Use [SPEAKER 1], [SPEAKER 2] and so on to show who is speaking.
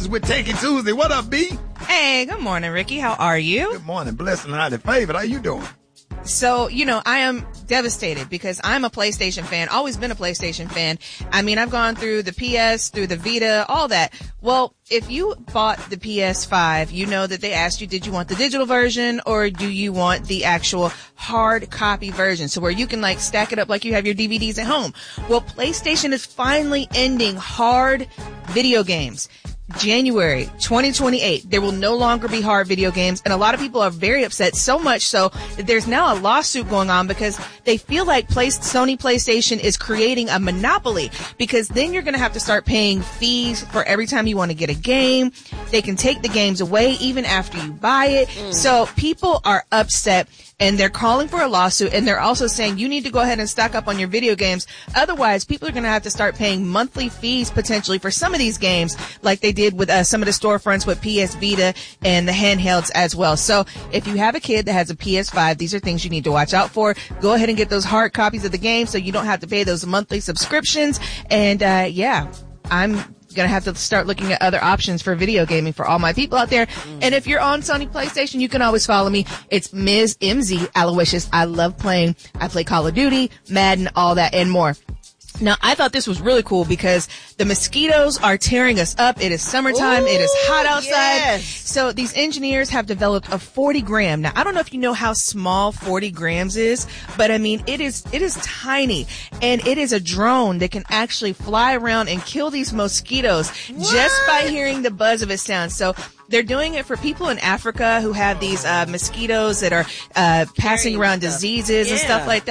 [SPEAKER 1] Tuesday with Take It Tuesday. What up, B?
[SPEAKER 2] Hey, good morning, Ricky. How are you?
[SPEAKER 1] Good morning. Blessed and highly favored. How you doing?
[SPEAKER 2] So, I am devastated because I'm a PlayStation fan, always been a PlayStation fan. I mean, I've gone through the PS, through the Vita, all that. Well, if you bought the PS5, you know that they asked you, did you want the digital version or do you want the actual hard copy version? So where you can stack it up like you have your DVDs at home. Well, PlayStation is finally ending hard video games. January 2028, there will no longer be hard video games, and a lot of people are very upset, so much so that there's now a lawsuit going on because they feel like Sony PlayStation is creating a monopoly, because then you're going to have to start paying fees for every time you want to get a game. They can take the games away even after you buy it. So people are upset, and they're calling for a lawsuit, and they're also saying you need to go ahead and stock up on your video games. Otherwise, people are going to have to start paying monthly fees potentially for some of these games, like they did with some of the storefronts with PS Vita and the handhelds as well. So if you have a kid that has a PS5, these are things you need to watch out for. Go ahead and get those hard copies of the game so you don't have to pay those monthly subscriptions. And I'm going to have to start looking at other options for video gaming for all my people out there. And if you're on Sony PlayStation, you can always follow me. It's Ms. MZ Aloysius. I love playing. I play Call of Duty, Madden, all that and more. Now, I thought this was really cool because the mosquitoes are tearing us up. It is summertime. It is hot outside.
[SPEAKER 1] Yes.
[SPEAKER 2] So these engineers have developed a 40 gram. Now, I don't know if you know how small 40 grams is, but I mean, it is tiny, and it is a drone that can actually fly around and kill these mosquitoes just by hearing the buzz of its sound. So they're doing it for people in Africa who have these mosquitoes that are passing around diseases and stuff like that.